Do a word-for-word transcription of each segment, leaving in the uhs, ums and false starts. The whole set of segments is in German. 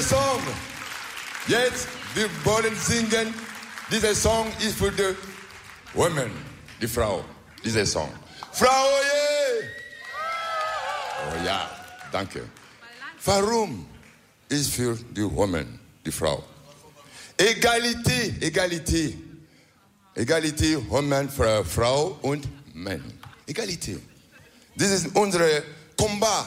Dieser Song, jetzt, wir wollen singen. Dieser Song ist für die Women, die Frau. Dieser Song. Frau, oje! Oh ja, danke. Warum ist für die Women, die Frau? Egalité, Egalité. Egalité, Women, Frau und Mann. Egalité. Das ist unser Combat.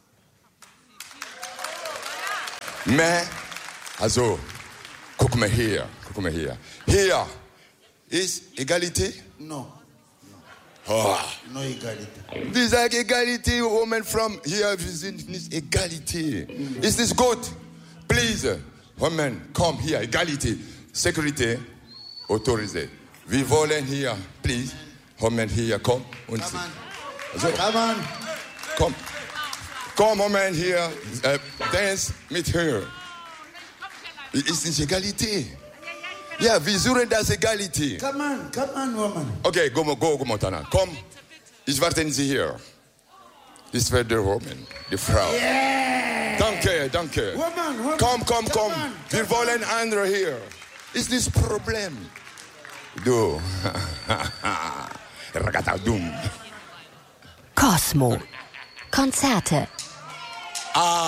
Mais, also, guck mal hier, guck mal hier. Hier ist Egalité? No. Oh. No Egalité. Wir sagen Egalité, Women from hier, wir sind nicht Egalité. Mm. Ist das gut? Please, Women, komm hier, Egalité. Security, autorisé. Wir wollen hier, please, Women hier, komm. Und Come on. Also, Come on. komm. Komm, Women hier, äh, dance mit her. Ist nicht Egalité. Ja, wir suchen das Egalité. Come on, come on, woman. Okay, go, go, go, Montana. Komm, ich warte Sie hier. Das wird die Woman, die Frau. Yeah. Danke, danke. Woman, woman. Komm, komm, Come komm. on, Wir come wollen andere hier. Ist das Problem? Du. Ragagadum. Cosmo. Konzerte. Ah.